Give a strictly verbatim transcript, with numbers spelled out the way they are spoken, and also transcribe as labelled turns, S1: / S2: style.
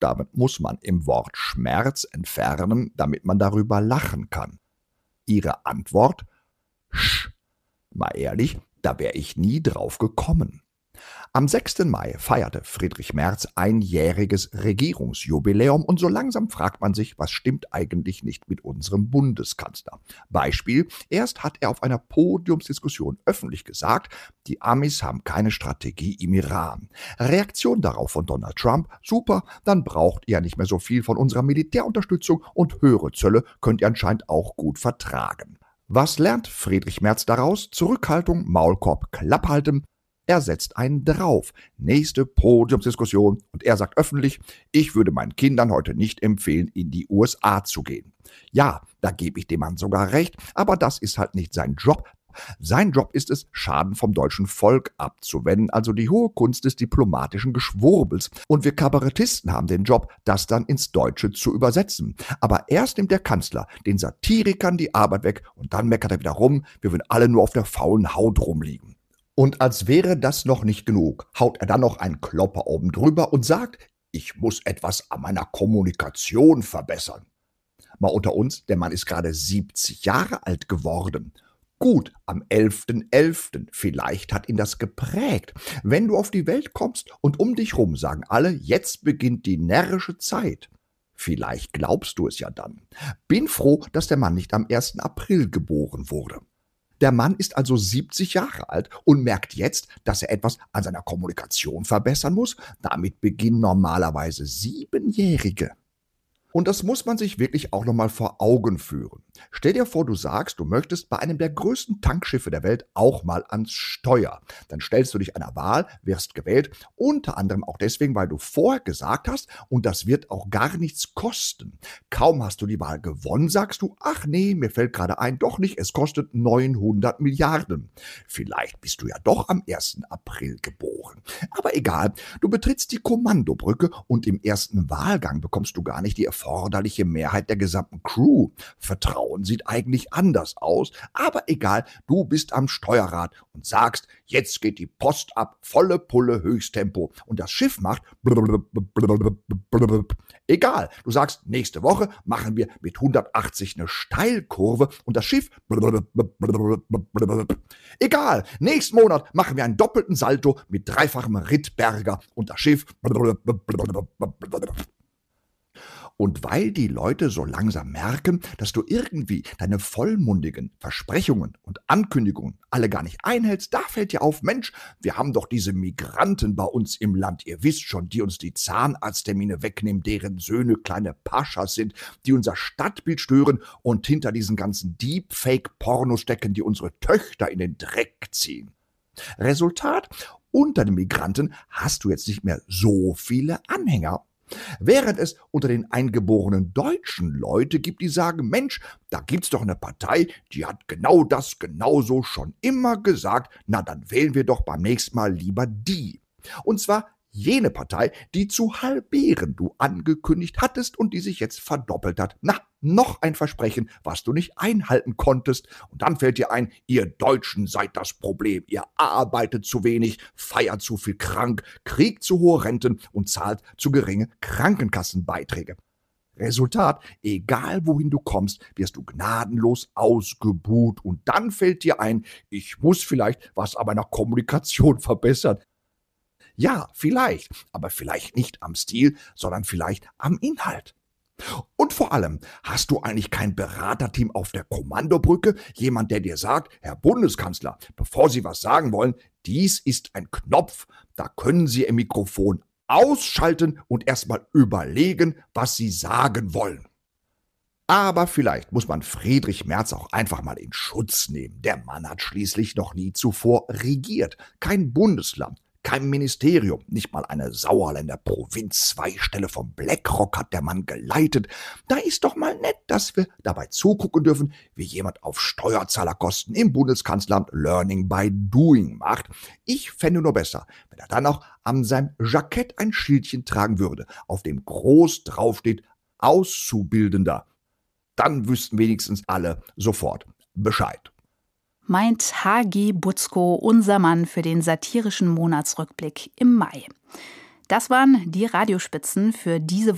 S1: Buchstaben muss man im Wort Schmerz entfernen, damit man darüber lachen kann? Ihre Antwort? Sch. Mal ehrlich, da wäre ich nie drauf gekommen. Am sechsten Mai feierte Friedrich Merz einjähriges Regierungsjubiläum und so langsam fragt man sich, was stimmt eigentlich nicht mit unserem Bundeskanzler. Beispiel, erst hat er auf einer Podiumsdiskussion öffentlich gesagt, die Amis haben keine Strategie im Iran. Reaktion darauf von Donald Trump, super, dann braucht ihr nicht mehr so viel von unserer Militärunterstützung und höhere Zölle könnt ihr anscheinend auch gut vertragen. Was lernt Friedrich Merz daraus? Zurückhaltung, Maulkorb, Klapp halten. Er setzt einen drauf. Nächste Podiumsdiskussion und er sagt öffentlich, ich würde meinen Kindern heute nicht empfehlen, in die U S A zu gehen. Ja, da gebe ich dem Mann sogar recht, aber das ist halt nicht sein Job. Sein Job ist es, Schaden vom deutschen Volk abzuwenden, also die hohe Kunst des diplomatischen Geschwurbels. Und wir Kabarettisten haben den Job, das dann ins Deutsche zu übersetzen. Aber erst nimmt der Kanzler den Satirikern die Arbeit weg und dann meckert er wieder rum, wir würden alle nur auf der faulen Haut rumliegen. Und als wäre das noch nicht genug, haut er dann noch einen Klopper oben drüber und sagt, ich muss etwas an meiner Kommunikation verbessern. Mal unter uns, der Mann ist gerade siebzig Jahre alt geworden. Gut, am elften elften Vielleicht hat ihn das geprägt. Wenn du auf die Welt kommst und um dich rum sagen alle, jetzt beginnt die närrische Zeit. Vielleicht glaubst du es ja dann. Bin froh, dass der Mann nicht am ersten April geboren wurde. Der Mann ist also siebzig Jahre alt und merkt jetzt, dass er etwas an seiner Kommunikation verbessern muss. Damit beginnen normalerweise Siebenjährige. Und das muss man sich wirklich auch nochmal vor Augen führen. Stell dir vor, du sagst, du möchtest bei einem der größten Tankschiffe der Welt auch mal ans Steuer. Dann stellst du dich einer Wahl, wirst gewählt, unter anderem auch deswegen, weil du vorher gesagt hast, und das wird auch gar nichts kosten. Kaum hast du die Wahl gewonnen, sagst du, ach nee, mir fällt gerade ein, doch nicht, es kostet neunhundert Milliarden. Vielleicht bist du ja doch am ersten April geboren. Aber egal, du betrittst die Kommandobrücke und im ersten Wahlgang bekommst du gar nicht die erforderliche Mehrheit der gesamten Crew. Vertrauen sieht eigentlich anders aus, aber egal, du bist am Steuerrad und sagst, jetzt geht die Post ab, volle Pulle, Höchsttempo und das Schiff macht egal, du sagst, nächste Woche machen wir mit hundertachtzig eine Steilkurve und das Schiff egal, nächsten Monat machen wir einen doppelten Salto mit dreifachem Rittberger und das Schiff Und weil die Leute so langsam merken, dass du irgendwie deine vollmundigen Versprechungen und Ankündigungen alle gar nicht einhältst, da fällt dir auf, Mensch, wir haben doch diese Migranten bei uns im Land, ihr wisst schon, die uns die Zahnarzttermine wegnehmen, deren Söhne kleine Paschas sind, die unser Stadtbild stören und hinter diesen ganzen Deepfake-Pornos stecken, die unsere Töchter in den Dreck ziehen. Resultat, unter den Migranten hast du jetzt nicht mehr so viele Anhänger. Während es unter den eingeborenen Deutschen Leute gibt, die sagen, Mensch, da gibt's doch eine Partei, die hat genau das genauso schon immer gesagt, na dann wählen wir doch beim nächsten Mal lieber die. Und zwar jene Partei, die zu halbieren du angekündigt hattest und die sich jetzt verdoppelt hat. Na, noch ein Versprechen, was du nicht einhalten konntest. Und dann fällt dir ein, ihr Deutschen seid das Problem. Ihr arbeitet zu wenig, feiert zu viel krank, kriegt zu hohe Renten und zahlt zu geringe Krankenkassenbeiträge. Resultat, egal wohin du kommst, wirst du gnadenlos ausgebuht. Und dann fällt dir ein, ich muss vielleicht was an meiner Kommunikation verbessern. Ja, vielleicht, aber vielleicht nicht am Stil, sondern vielleicht am Inhalt. Und vor allem, hast du eigentlich kein Beraterteam auf der Kommandobrücke? Jemand, der dir sagt, Herr Bundeskanzler, bevor Sie was sagen wollen, dies ist ein Knopf, da können Sie Ihr Mikrofon ausschalten und erstmal überlegen, was Sie sagen wollen. Aber vielleicht muss man Friedrich Merz auch einfach mal in Schutz nehmen. Der Mann hat schließlich noch nie zuvor regiert. Kein Bundesland. Kein Ministerium, nicht mal eine Sauerländer Provinz-Zweistelle vom BlackRock hat der Mann geleitet. Da ist doch mal nett, dass wir dabei zugucken dürfen, wie jemand auf Steuerzahlerkosten im Bundeskanzleramt Learning by Doing macht. Ich fände nur besser, wenn er dann auch an seinem Jackett ein Schildchen tragen würde, auf dem groß draufsteht Auszubildender. Dann wüssten wenigstens alle sofort Bescheid.
S2: Meint H G Butzko, unser Mann für den satirischen Monatsrückblick im Mai. Das waren die Radiospitzen für diese Woche.